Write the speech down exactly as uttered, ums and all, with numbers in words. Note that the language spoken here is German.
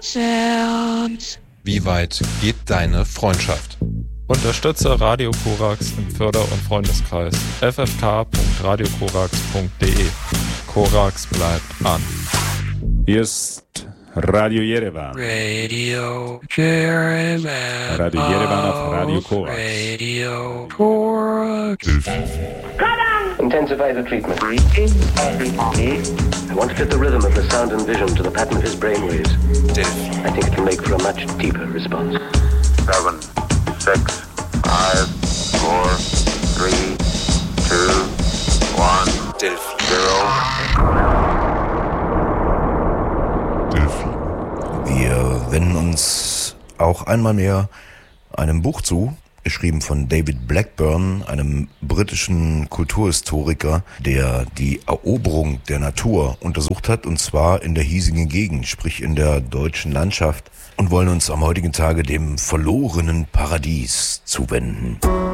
Sounds. Wie weit geht deine Freundschaft? Unterstütze Radio Korax im Förder- und Freundeskreis. f f k punkt radio korax punkt d e. Korax bleibt an. Hier ist Radio Yerevan. Radio Yerevan. Radio Yerevan auf Radio Korax. Radio Korax. Intensify the treatment. I want to fit the rhythm of the sound and vision to the pattern of his brainwaves. I think it can make for a much deeper response. Seven, six, five, four, three, two, one, zero. Wir wenden uns auch einmal mehr einem Buch zu, geschrieben von David Blackburn, einem britischen Kulturhistoriker, der die Eroberung der Natur untersucht hat, und zwar in der hiesigen Gegend, sprich in der deutschen Landschaft, und wollen uns am heutigen Tage dem verlorenen Paradies zuwenden.